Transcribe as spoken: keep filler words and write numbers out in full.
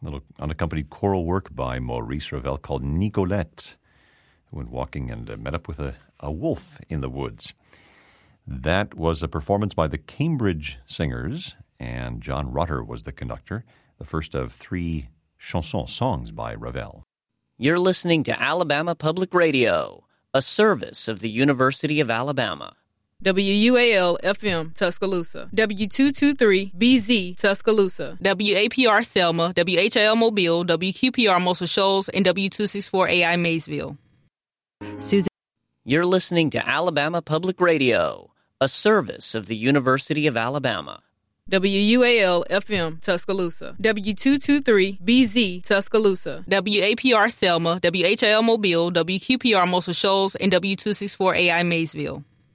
little unaccompanied choral work by Maurice Ravel called Nicolette, who went walking and uh, met up with a, a wolf in the woods. That was a performance by the Cambridge Singers, and John Rutter was the conductor, the first of three chanson songs by Ravel. You're listening to Alabama Public Radio, a service of the University of Alabama. W U A L F M Tuscaloosa, W two twenty-three B Z Tuscaloosa, W A P R Selma, W H L Mobile, W Q P R Muscle Shoals, and W two sixty-four A I Maysville. Susan. You're listening to Alabama Public Radio, a service of the University of Alabama. W U A L F M Tuscaloosa, W two twenty-three B Z Tuscaloosa, W A P R Selma, W H L Mobile, W Q P R Muscle Shoals, and W two sixty-four A I Maysville.